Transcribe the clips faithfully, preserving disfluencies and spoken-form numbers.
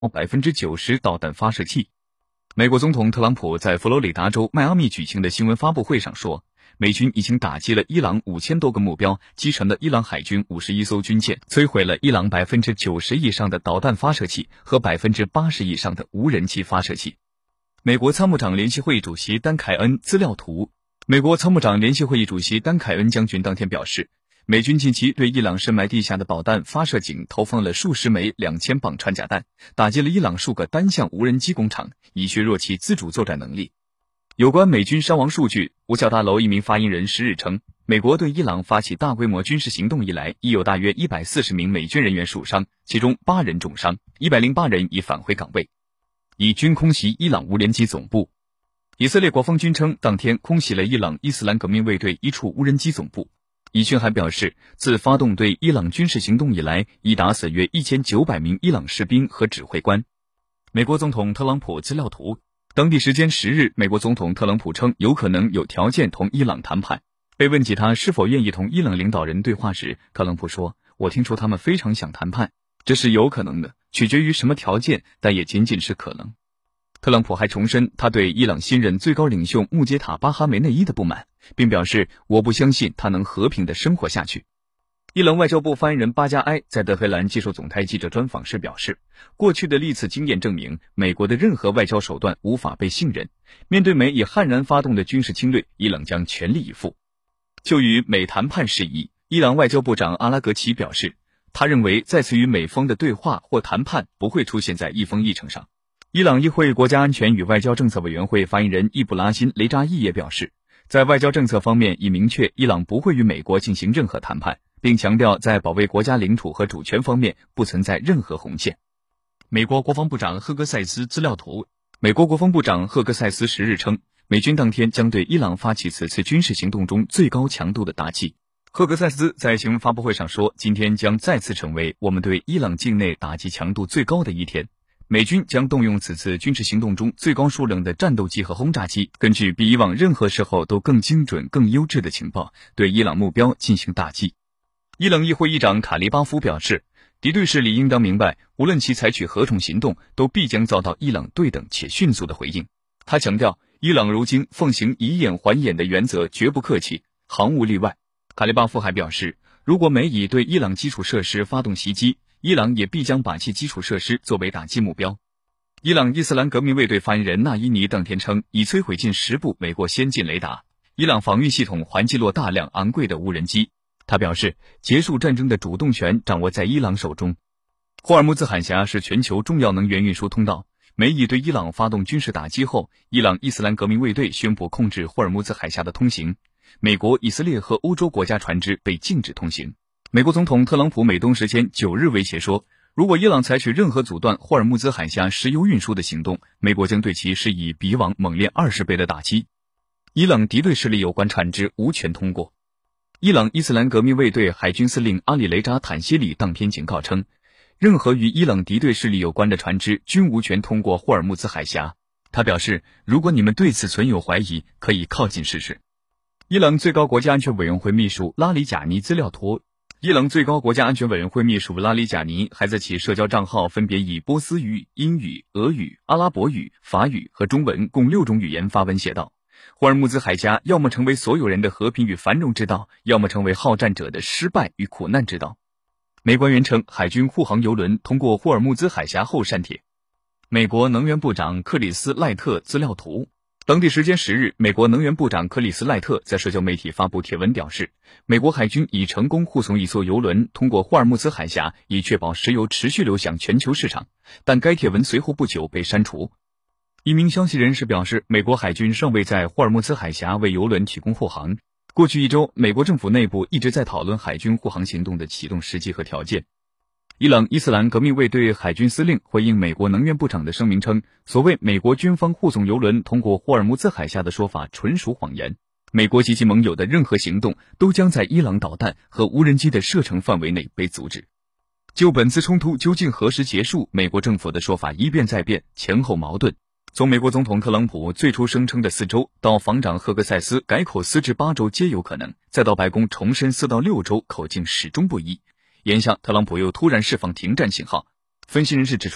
百分之九十导弹发射器。美国总统特朗普在佛罗里达州迈阿密举行的新闻发布会上说，美军已经打击了伊朗五千多个目标，击沉了伊朗海军五十一艘军舰，摧毁了伊朗百分之九十以上的导弹发射器和百分之八十以上的无人机发射器。美国参谋长联席会议主席丹凯恩资料图。美国参谋长联席会议主席丹凯恩将军当天表示，美军近期对伊朗深埋地下的导弹发射井投放了数十枚两千磅穿甲弹，打击了伊朗数个单项无人机工厂，以削弱其自主作战能力。有关美军伤亡数据，五角大楼一名发言人十日称，美国对伊朗发起大规模军事行动以来，已有大约一百四十名美军人员受伤，其中八人重伤，一百零八人已返回岗位。以军空袭伊朗无人机总部。以色列国防军称，当天空袭了伊朗伊斯兰革命卫队一处无人机总部。以军还表示，自发动对伊朗军事行动以来，已打死约一千九百名伊朗士兵和指挥官。美国总统特朗普资料图。当地时间十日，美国总统特朗普称有可能有条件同伊朗谈判。被问及他是否愿意同伊朗领导人对话时，特朗普说，我听说他们非常想谈判，这是有可能的，取决于什么条件，但也仅仅是可能。特朗普还重申他对伊朗新任最高领袖穆杰塔巴哈梅内伊的不满，并表示，我不相信他能和平地生活下去。伊朗外交部发言人巴加埃在德黑兰接受总台记者专访时表示，过去的历次经验证明，美国的任何外交手段无法被信任。面对美以悍然发动的军事侵略，伊朗将全力以赴。就与美谈判事宜，伊朗外交部长阿拉格齐表示，他认为再次与美方的对话或谈判不会出现在议风议程上。伊朗议会国家安全与外交政策委员会发言人易卜拉欣·雷扎伊也表示，在外交政策方面已明确伊朗不会与美国进行任何谈判，并强调在保卫国家领土和主权方面不存在任何红线。美国国防部长赫格塞斯资料图。美国国防部长赫格塞斯十日称，美军当天将对伊朗发起此次军事行动中最高强度的打击。赫格塞斯在新闻发布会上说，今天将再次成为我们对伊朗境内打击强度最高的一天。美军将动用此次军事行动中最高数量的战斗机和轰炸机，根据比以往任何时候都更精准、更优质的情报，对伊朗目标进行打击。伊朗议会议长卡利巴夫表示，敌对势力应当明白，无论其采取何种行动，都必将遭到伊朗对等且迅速的回应。他强调，伊朗如今奉行以眼还眼的原则，绝不客气，毫无例外。卡利巴夫还表示，如果美以对伊朗基础设施发动袭击，伊朗也必将把其基础设施作为打击目标。伊朗伊斯兰革命卫队发言人纳伊尼当天称，已摧毁近十部美国先进雷达，伊朗防御系统还击落大量昂贵的无人机。他表示，结束战争的主动权掌握在伊朗手中。霍尔木兹海峡是全球重要能源运输通道，美以对伊朗发动军事打击后，伊朗伊斯兰革命卫队宣布控制霍尔木兹海峡的通行，美国、以色列和欧洲国家船只被禁止通行。美国总统特朗普美东时间九日威胁说，如果伊朗采取任何阻断霍尔木兹海峡石油运输的行动，美国将对其施以比往猛烈二十倍的打击。伊朗敌对势力有关船只无权通过。伊朗伊斯兰革命卫队海军司令阿里雷扎坦希里当天警告称，任何与伊朗敌对势力有关的船只均无权通过霍尔木兹海峡。他表示，如果你们对此存有怀疑，可以靠近试试。伊朗最高国家安全委员会秘书拉里贾尼资料图。伊朗最高国家安全委员会秘书拉里贾尼还在其社交账号分别以波斯语、英语、俄语、阿拉伯语、法语和中文共六种语言发文写道，霍尔木兹海峡要么成为所有人的和平与繁荣之道，要么成为好战者的失败与苦难之道。美官员称，海军护航油轮通过霍尔木兹海峡后删帖。美国能源部长克里斯赖特资料图。当地时间十日，美国能源部长克里斯赖特在社交媒体发布帖文表示，美国海军已成功护送一艘油轮通过霍尔木兹海峡，以确保石油持续流向全球市场，但该帖文随后不久被删除。一名消息人士表示，美国海军尚未在霍尔木兹海峡为油轮提供护航。过去一周，美国政府内部一直在讨论海军护航行动的启动时机和条件。伊朗伊斯兰革命卫队海军司令回应美国能源部长的声明称，所谓美国军方护送油轮通过霍尔木兹海峡的说法纯属谎言，美国及其盟友的任何行动都将在伊朗导弹和无人机的射程范围内被阻止。就本次冲突究竟何时结束，美国政府的说法一变再变，前后矛盾。从美国总统特朗普最初声称的四周，到防长赫格塞斯改口四至八周皆有可能，再到白宫重申四到六周，口径始终不一。眼下特朗普又突然释放停战信号。分析人士指出，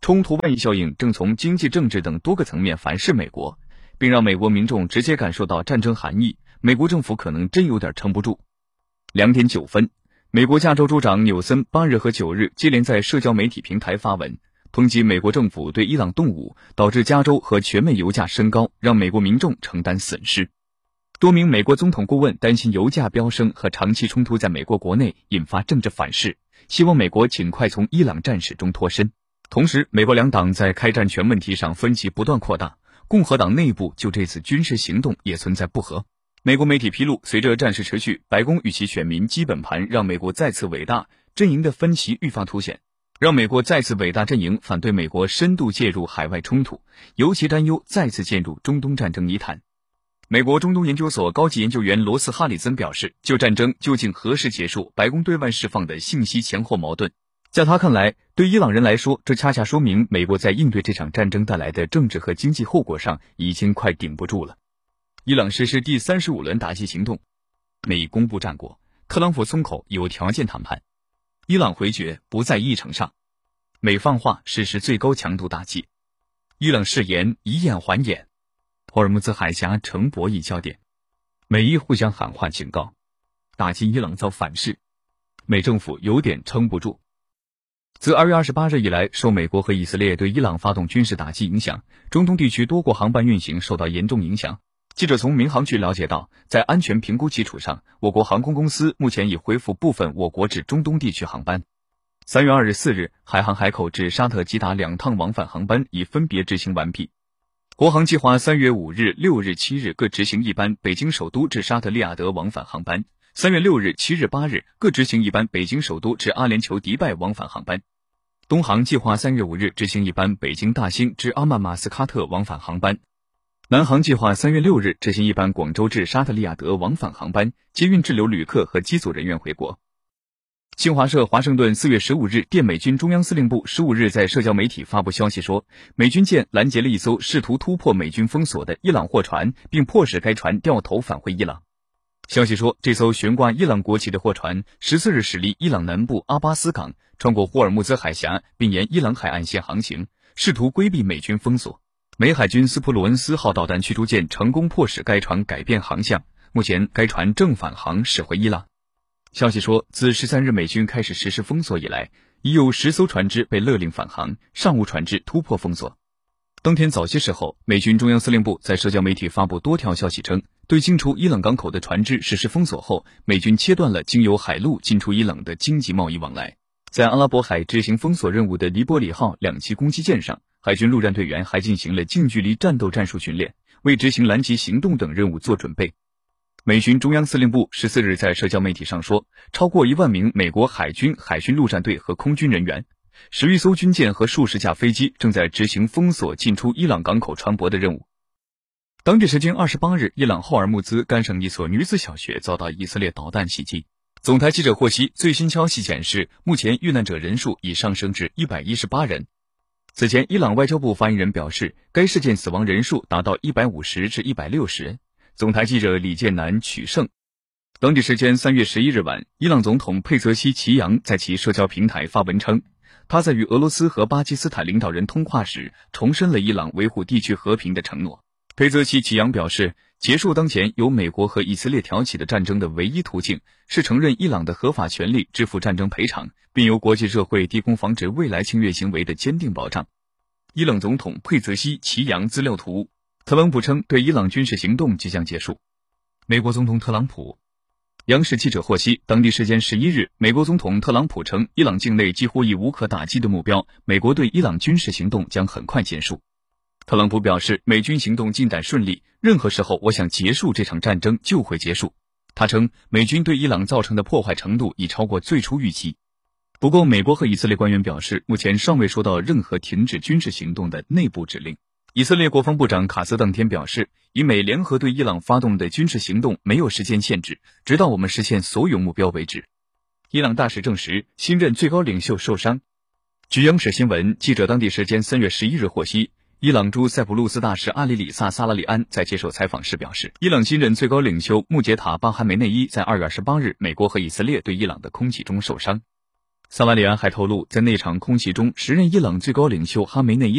冲突外溢效应正从经济、政治等多个层面反噬美国，并让美国民众直接感受到战争含义，美国政府可能真有点撑不住。两点九分，美国加州州长纽森八日和九日接连在社交媒体平台发文，抨击美国政府对伊朗动武，导致加州和全美油价升高，让美国民众承担损失。多名美国总统顾问担心油价飙升和长期冲突在美国国内引发政治反噬，希望美国尽快从伊朗战事中脱身。同时，美国两党在开战权问题上分歧不断扩大，共和党内部就这次军事行动也存在不和。美国媒体披露，随着战事持续，白宫与其选民基本盘让美国再次伟大阵营的分歧愈发凸显，让美国再次伟大阵营反对美国深度介入海外冲突，尤其担忧再次陷入中东战争泥潭。美国中东研究所高级研究员罗斯哈里森表示，就战争究竟何时结束，白宫对外释放的信息前后矛盾。在他看来，对伊朗人来说，这恰恰说明美国在应对这场战争带来的政治和经济后果上已经快顶不住了。伊朗实施第三十五轮打击行动，美公布战果，特朗普松口有条件谈判，伊朗回绝不在议程上，美放话实施最高强度打击，伊朗誓言以眼还眼，霍尔木兹海峡成博弈焦点，美伊互相喊话警告，打击伊朗遭反噬，美政府有点撑不住。自二月二十八日以来，受美国和以色列对伊朗发动军事打击影响，中东地区多国航班运行受到严重影响。记者从民航局了解到，在安全评估基础上，我国航空公司目前已恢复部分我国至中东地区航班。三月二日四日，海航海口至沙特吉达两趟往返航班已分别执行完毕。国航计划三月五日、六日、七日各执行一班北京首都至沙特利雅得往返航班，三月六日、七日、八日各执行一班北京首都至阿联酋迪拜往返航班。东航计划三月五日执行一班北京大兴至阿曼马斯喀特往返航班。南航计划三月六日执行一班广州至沙特利雅得往返航班，接运滞留旅客和机组人员回国。新华社华盛顿四月十五日电美军中央司令部十五日在社交媒体发布消息说，美军舰拦截了一艘试图突破美军封锁的伊朗货船，并迫使该船掉头返回伊朗。消息说，这艘悬挂伊朗国旗的货船十四日驶离伊朗南部阿巴斯港，穿过霍尔木兹海峡，并沿伊朗海岸线航行，试图规避美军封锁。美海军斯普鲁恩斯号导弹驱逐舰成功迫使该船改变航向，目前该船正返航驶回伊朗。消息说，自十三日美军开始实施封锁以来，已有十艘船只被勒令返航，尚无船只突破封锁。当天早些时候，美军中央司令部在社交媒体发布多条消息称，对进出伊朗港口的船只实施封锁后，美军切断了经由海路进出伊朗的经济贸易往来。在阿拉伯海执行封锁任务的黎波里号两栖攻击舰上，海军陆战队员还进行了近距离战斗战术训练，为执行拦截行动等任务做准备。美军中央司令部十四日在社交媒体上说，超过一万名美国海军、海军陆战队和空军人员，十余艘军舰和数十架飞机正在执行封锁进出伊朗港口船舶的任务。当地时间二十八日，伊朗霍尔木兹干省一所女子小学遭到以色列导弹袭击。总台记者获悉，最新消息显示，目前遇难者人数已上升至一百一十八人。此前，伊朗外交部发言人表示，该事件死亡人数达到一百五十至一百六十人。总台记者李建南取胜。当地时间三月十一日晚，伊朗总统佩泽西奇扬在其社交平台发文称，他在与俄罗斯和巴基斯坦领导人通话时，重申了伊朗维护地区和平的承诺。佩泽西奇扬表示，结束当前由美国和以色列挑起的战争的唯一途径是承认伊朗的合法权利支付战争赔偿，并由国际社会提供防止未来侵略行为的坚定保障。伊朗总统佩泽西奇扬资料图，特朗普称对伊朗军事行动即将结束。美国总统特朗普。央视记者获悉，当地时间十一日，美国总统特朗普称，伊朗境内几乎已无可打击的目标，美国对伊朗军事行动将很快结束。特朗普表示，美军行动进展顺利，任何时候我想结束这场战争就会结束。他称，美军对伊朗造成的破坏程度已超过最初预期。不过，美国和以色列官员表示，目前尚未收到任何停止军事行动的内部指令。以色列国防部长卡斯当天表示，以美联合对伊朗发动的军事行动没有时间限制，直到我们实现所有目标为止。伊朗大使证实，新任最高领袖受伤。据央视新闻，记者当地时间三月十一日获悉，伊朗驻塞浦路斯大使阿里里萨萨拉里安在接受采访时表示，伊朗新任最高领袖穆杰塔巴哈梅内伊在二月二十八日美国和以色列对伊朗的空袭中受伤。 萨瓦里安还透露，在那场空袭中，时任伊朗最高领袖哈梅内伊